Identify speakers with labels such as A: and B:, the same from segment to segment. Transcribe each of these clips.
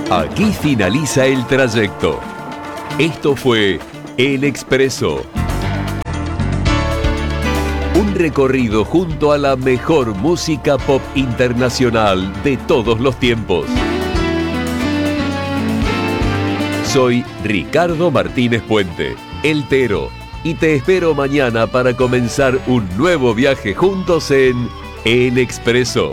A: Aquí finaliza el trayecto. Esto fue El Expreso. Un recorrido junto a la mejor música pop internacional de todos los tiempos. Soy Ricardo Martínez Puente, El Tero, y te espero mañana para comenzar un nuevo viaje juntos en El Expreso.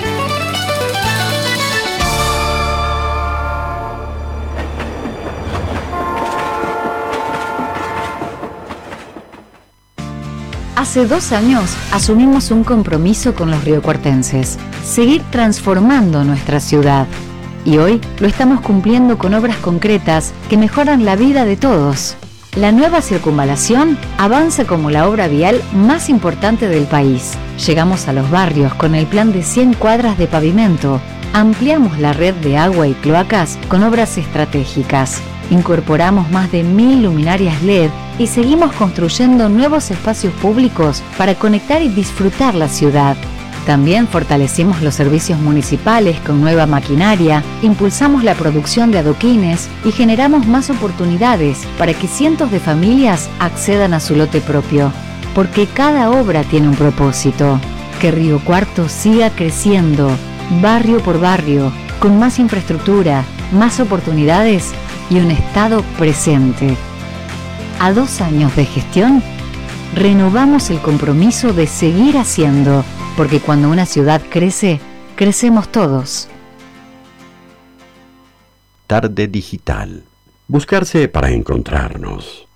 B: Hace 2 años asumimos un compromiso con los riocuartenses, seguir transformando nuestra ciudad. Y hoy lo estamos cumpliendo con obras concretas que mejoran la vida de todos. La nueva circunvalación avanza como la obra vial más importante del país. Llegamos a los barrios con el plan de 100 cuadras de pavimento. Ampliamos la red de agua y cloacas con obras estratégicas. Incorporamos más de 1000 luminarias LED y seguimos construyendo nuevos espacios públicos para conectar y disfrutar la ciudad. También fortalecimos los servicios municipales con nueva maquinaria, impulsamos la producción de adoquines y generamos más oportunidades para que cientos de familias accedan a su lote propio. Porque cada obra tiene un propósito. Que Río Cuarto siga creciendo, barrio por barrio, con más infraestructura, más oportunidades y un Estado presente. A 2 años de gestión, renovamos el compromiso de seguir haciendo, porque cuando una ciudad crece, crecemos todos.
C: Tarde digital. Buscarse para encontrarnos.